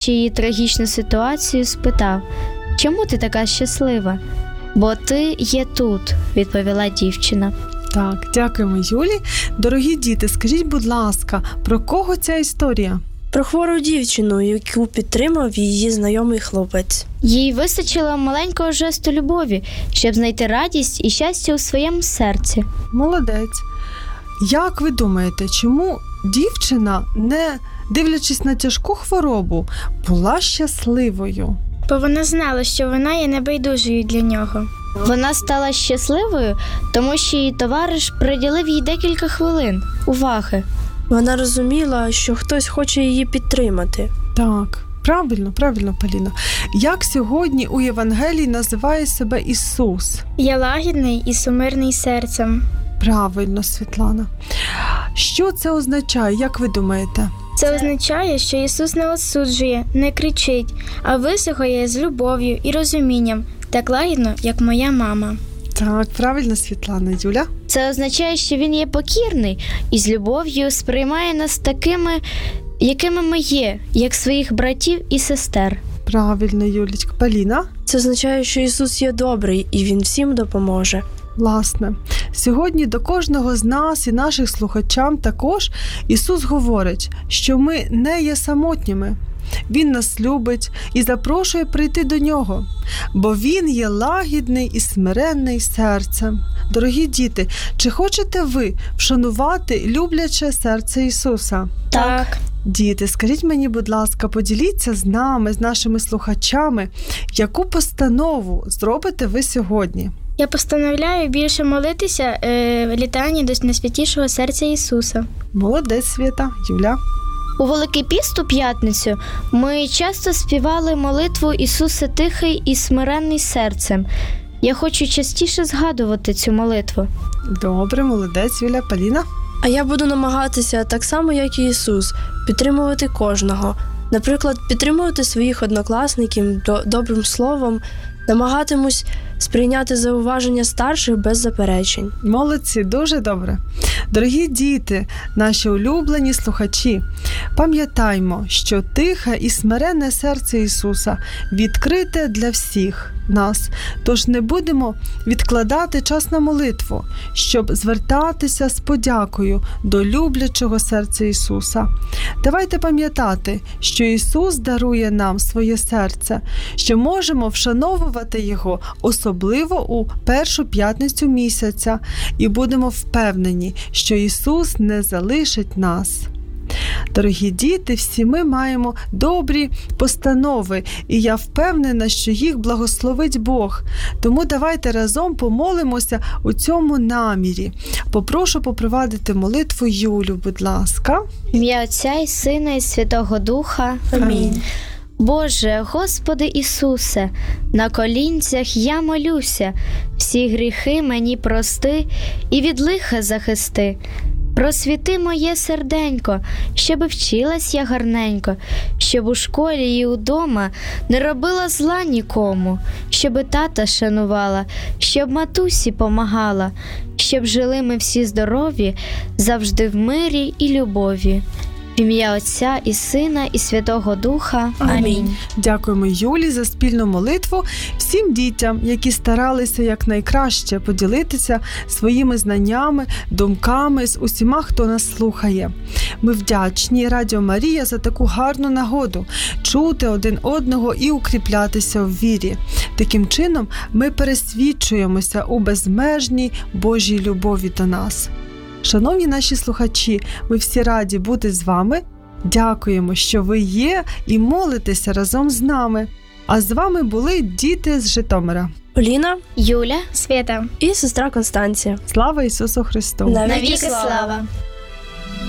її трагічну ситуацію, спитав: «Чому ти така щаслива?» «Бо ти є тут», – відповіла дівчина. Так, дякуємо, Юлі. Дорогі діти, скажіть, будь ласка, про кого ця історія? Про хвору дівчину, яку підтримав її знайомий хлопець. Їй вистачило маленького жесту любові, щоб знайти радість і щастя у своєму серці. Молодець. Як ви думаєте, чому дівчина, не дивлячись на тяжку хворобу, була щасливою? Бо вона знала, що вона є небайдужою для нього. Вона стала щасливою, тому що її товариш приділив їй декілька хвилин уваги. Вона розуміла, що хтось хоче її підтримати. Так, правильно, Поліна. Як сьогодні у Євангелії називає себе Ісус? Я лагідний і сумирний серцем. Правильно, Світлана. Що це означає, як ви думаєте? Це означає, що Ісус не осуджує, не кричить, а вислухає з любов'ю і розумінням, так лагідно, як моя мама. Так, правильно, Світлана. Юля? Це означає, що він є покірний і з любов'ю сприймає нас такими, якими ми є, як своїх братів і сестер. Правильно, Юлічка. Поліна? Це означає, що Ісус є добрий і Він всім допоможе. Власне, сьогодні до кожного з нас і наших слухачам також Ісус говорить, що ми не є самотніми. Він нас любить і запрошує прийти до Нього, бо Він є лагідний і смиренний серцем. Дорогі діти, чи хочете ви вшанувати любляче серце Ісуса? Так. Діти, скажіть мені, будь ласка, поділіться з нами, з нашими слухачами, яку постанову зробите ви сьогодні? Я постановляю більше молитися літанні до найсвятішого серця Ісуса. Молодець, Свята. Юля? У Великий піст у п'ятницю ми часто співали молитву «Ісусе тихий і смиренний серцем». Я хочу частіше згадувати цю молитву. Добре, молодець, Юля. Поліна? А я буду намагатися, так само як і Ісус, підтримувати кожного. Наприклад, підтримувати своїх однокласників добрим словом, намагатимусь сприйняти зауваження старших без заперечень. Молодці, дуже добре. Дорогі діти, наші улюблені слухачі, пам'ятаймо, що тихе і смиренне серце Ісуса відкрите для всіх нас. Тож не будемо відкладати час на молитву, щоб звертатися з подякою до люблячого серця Ісуса. Давайте пам'ятати, що Ісус дарує нам своє серце, що можемо вшановувати Його особливо у першу п'ятницю місяця і будемо впевнені, що Ісус не залишить нас. Дорогі діти, всі ми маємо добрі постанови, і я впевнена, що їх благословить Бог. Тому давайте разом помолимося у цьому намірі. Попрошу попровадити молитву Юлю, будь ласка. В ім'я Отця і Сина і Святого Духа. Амінь. Боже, Господи Ісусе, на колінцях я молюся, всі гріхи мені прости і від лиха захисти. Просвіти моє серденько, щоби вчилась я гарненько, щоб у школі і удома не робила зла нікому, щоби тата шанувала, щоб матусі помагала, щоб жили ми всі здорові, завжди в мирі і любові. В ім'я Отця і Сина і Святого Духа. Амінь. Дякуємо Юлі за спільну молитву, всім дітям, які старалися якнайкраще поділитися своїми знаннями, думками з усіма, хто нас слухає. Ми вдячні Радіо Марія за таку гарну нагоду чути один одного і укріплятися в вірі. Таким чином ми пересвідчуємося у безмежній Божій любові до нас. Шановні наші слухачі, ми всі раді бути з вами. Дякуємо, що ви є і молитеся разом з нами. А з вами були діти з Житомира. Поліна, Юля, Свята. і сестра Констанція. Слава Ісусу Христу! навіки слава!